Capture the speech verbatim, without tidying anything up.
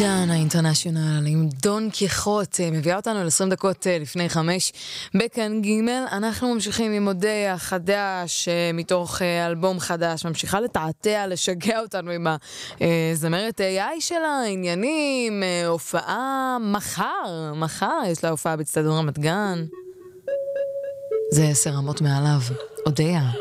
דנה אינטרנשיונל עם דון קיחוט מביאה אותנו ל-עשרים דקות לפני חמש בכאן ג'. אנחנו ממשיכים עם אודיה חדש מתוך אלבום חדש, ממשיכה לתעתע, לשגע אותנו עם הזמרת איי איי שלה, עניינים, הופעה מחר, מחר יש לה הופעה באצטדיון רמת גן, זה עשר רמות מעליו. אודיה.